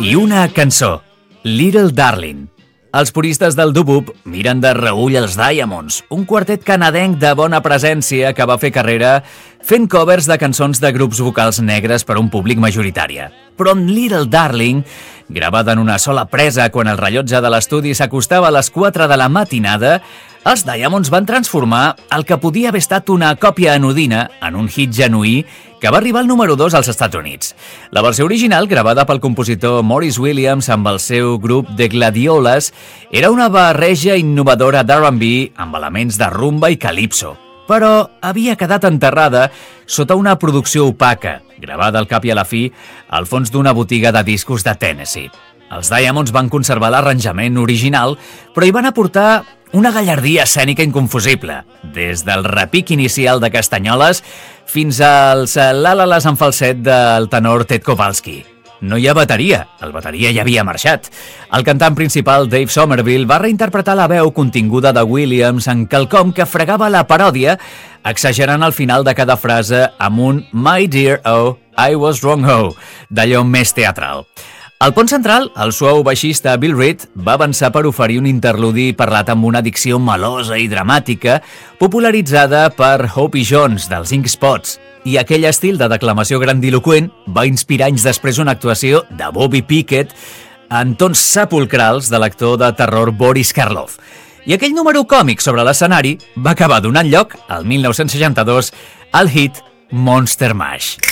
i una cançó, Little Darling. Els puristes del doo-wop miren de reüll els Diamonds, un quartet canadenc de bona presència que va fer carrera fent covers de cançons de grups vocals negres per a un públic majoritària. Però amb Little Darling, gravada en una sola presa quan el rellotge de l'estudi s'acostava a les 4 de la matinada, els Diamonds van transformar el que podia haver estat una còpia anodina en un hit genuí que va arribar al número 2 als Estats Units. La versió original, gravada pel compositor Maurice Williams amb el seu grup The Gladiolas, era una barreja innovadora d'R&B amb elements de rumba i calipso, però havia quedat enterrada sota una producció opaca, gravada al cap i a la fi al fons d'una botiga de discos de Tennessee. Els Diamonds van conservar l'arranjament original, però hi van aportar una gallardia escènica inconfusible, des del repic inicial de castanyoles fins als la-la-las en falset del tenor Ted Kowalski. No hi ha bateria, el bateria ja havia marxat. El cantant principal, Dave Somerville, va reinterpretar la veu continguda de Williams en quelcom que fregava la paròdia, exagerant el final de cada frase amb un "My dear, oh, I was wrong, oh", d'allò més teatral. Al pont central, el suau baixista Bill Reed va avançar per oferir un interludi parlat amb una dicció melosa i dramàtica popularitzada per Hoppy Jones dels Ink Spots, i aquell estil de declamació grandiloqüent va inspirar anys després una actuació de Bobby Pickett en tons sepulcrals de l'actor de terror Boris Karloff. I aquell número còmic sobre l'escenari va acabar donant lloc, al 1962, al hit Monster Mash.